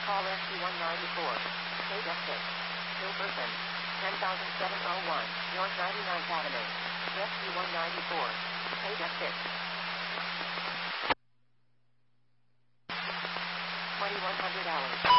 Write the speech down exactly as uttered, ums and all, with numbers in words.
Call S T one ninety-four. Page F six. Hilberton. ten thousand seven hundred one. North ninety-ninth Avenue. S T one ninety-four. Page F six. twenty-one hundred hours.